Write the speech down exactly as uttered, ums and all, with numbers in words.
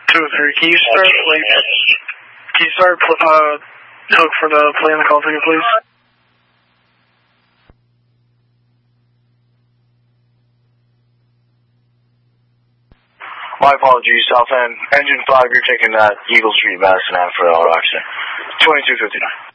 two oh three, can you start play, can you start uh, hook for the play on the call ticket, please? My apologies, South End. Engine five, you're taking that Eagle Street, Madison Ave for the auto accident. twenty-two fifty-nine.